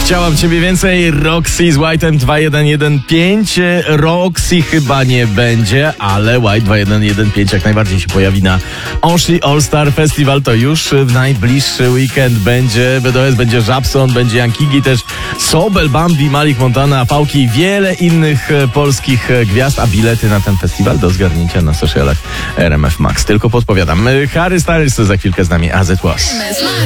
Chciałam ciebie więcej. Roxy z White'em 2115. Roxy chyba nie będzie, ale White 2115 jak najbardziej się pojawi na Only All Star Festival. To już w najbliższy weekend będzie BDS, będzie Żabson, będzie Jankigi, też Sobel, Bambi, Malik Montana, Fałki i wiele innych polskich gwiazd, a bilety na ten festiwal do zgarnięcia na socialach RMF Max. Tylko podpowiadam. Harry Styles za chwilkę z nami, As It Was.